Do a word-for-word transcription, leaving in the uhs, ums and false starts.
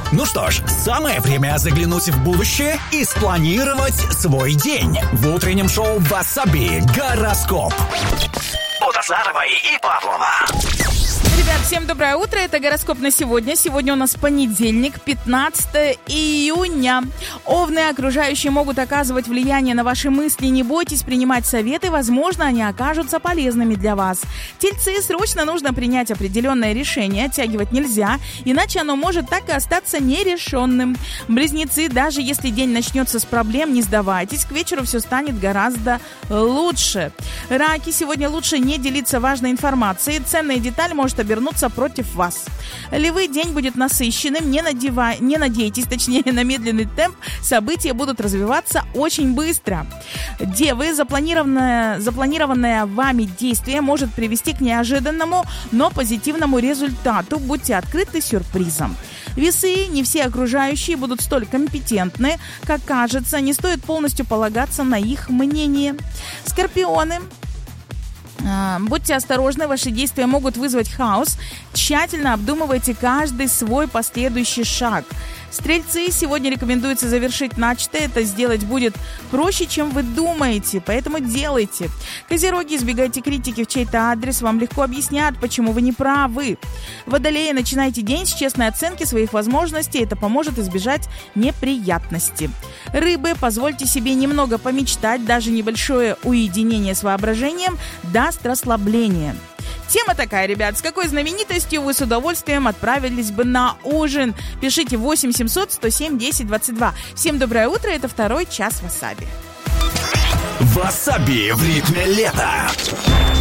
Ну что ж, самое время заглянуть в будущее и спланировать свой день. В утреннем шоу «Васаби» гороскоп. От Азаровой и Павлова. Ребят, всем доброе утро, это гороскоп на сегодня. Сегодня у нас понедельник, пятнадцатое июня. Овны окружающие могут оказывать влияние на ваши мысли. Не бойтесь принимать советы, возможно, они окажутся полезными для вас. Тельцы, срочно нужно принять определенное решение, оттягивать нельзя, иначе оно может так и остаться нерешенным. Близнецы, даже если день начнется с проблем, не сдавайтесь, к вечеру все станет гораздо лучше. Раки, сегодня лучше не делиться важной информацией, ценная деталь может обернуться против вас. Львы, день будет насыщенным, не, надева... не надейтесь, точнее, на медленный темп, события будут развиваться очень быстро. Девы, запланированное, запланированное вами действие может привести к неожиданному, но позитивному результату, будьте открыты сюрпризом. Весы, не все окружающие будут столь компетентны, как кажется, не стоит полностью полагаться на их мнение. Скорпионы, будьте осторожны, ваши действия могут вызвать хаос. Тщательно обдумывайте каждый свой последующий шаг. Стрельцы, сегодня рекомендуется завершить начатое. Это сделать будет проще, чем вы думаете, поэтому делайте. Козероги, избегайте критики в чей-то адрес. Вам легко объяснят, почему вы не правы. Водолеи, начинайте день с честной оценки своих возможностей. Это поможет избежать неприятностей. Рыбы, позвольте себе немного помечтать. Даже небольшое уединение с воображением даст расслабление. Тема такая, ребят, с какой знаменитостью вы с удовольствием отправились бы на ужин? Пишите восемь семьсот сто семь десять двадцать два. Всем доброе утро, это второй час Васаби. Васаби в ритме лета.